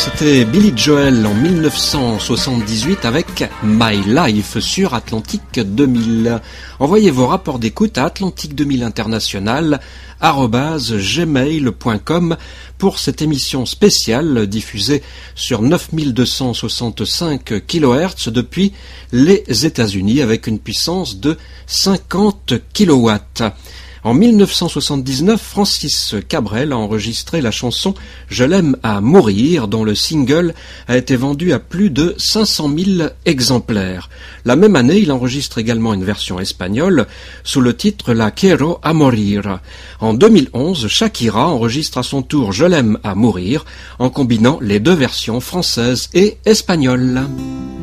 C'était Billy Joel en 1978 avec My Life sur Atlantique 2000. Envoyez vos rapports d'écoute à Atlantique 2000 International @gmail.com pour cette émission spéciale diffusée sur 9265 kHz depuis les États-Unis avec une puissance de 50 kW. En 1979, Francis Cabrel a enregistré la chanson « Je l'aime à mourir » dont le single a été vendu à plus de 500 000 exemplaires. La même année, il enregistre également une version espagnole sous le titre « La quiero a morir ». En 2011, Shakira enregistre à son tour « Je l'aime à mourir » en combinant les deux versions françaises et espagnoles.